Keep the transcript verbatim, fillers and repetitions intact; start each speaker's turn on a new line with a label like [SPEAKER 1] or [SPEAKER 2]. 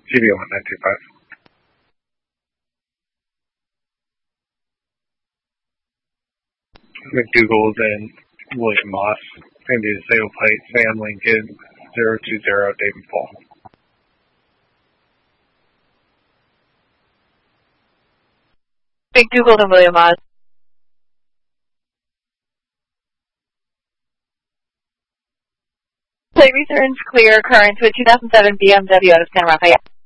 [SPEAKER 1] G B one nine two five. McDougal and William Moss. India Sail Plate, Sam Lincoln, zero two zero, David Paul.
[SPEAKER 2] McDougal and William Moss. Plate returns clear, current with two thousand seven B M W out of San Rafael.